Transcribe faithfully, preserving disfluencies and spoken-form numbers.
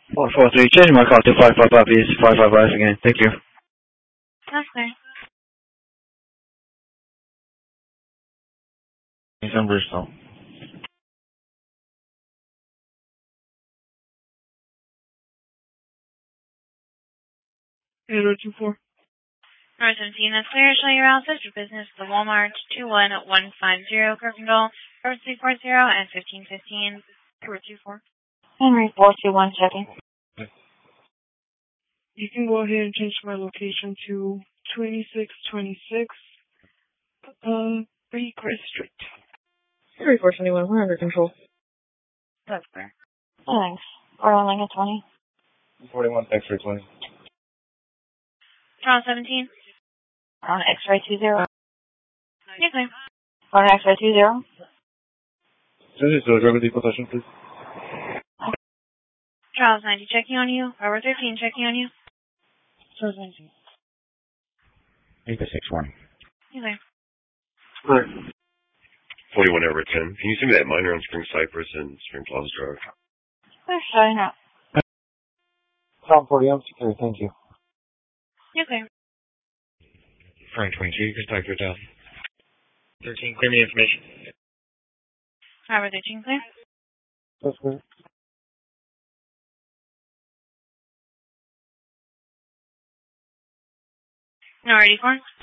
four four three, change my call to five five five, please. five five five again. Thank you. That's clear. Nissan Bristol. eight oh two four. Number seventeen, that's clear. Show your route for business to Walmart two one one five zero, Kirkendall, four three four zero and fifteen fifteen. four two four. Henry four two one checking. You can go ahead and change my location to twenty-six twenty-six, uh, Three Crest Street. three four two one, we're under control. That's clear. Thanks. Or on like a twenty. forty-one, X-ray twenty. Toronto seventeen. On X-ray two zero. Yes, ma'am. On X-ray two zero. Send it to the driver deportation, please. Charles ninety checking on you. Robert thirteen checking on you. Charles nineteen. Ava six one. Yes, ma'am. Clear. forty-one over ten. Can you send me that minor on Spring Cypress and Spring Plaza Drive? Clear, showing up. Tom forty, I'm secure, thank you. Yes, ma'am. Frank twenty-two, you can start your down. thirteen, clear me information. Robert thirteen clear. That's clear. No, ready for?